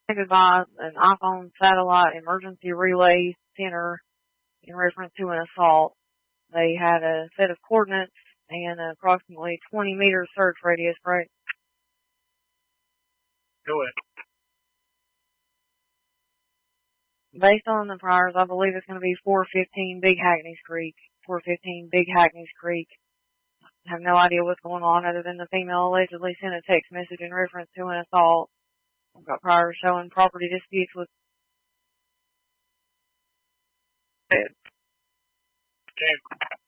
by an iPhone satellite emergency relay center in reference to an assault. They had a set of coordinates and approximately 20 meter search radius, right? Go ahead. Based on the priors, I believe it's going to be 415 Big Hackneys Creek. 415 Big Hackneys Creek. I have no idea what's going on other than the female allegedly sent a text message in reference to an assault. I've got priors showing property disputes with. Okay.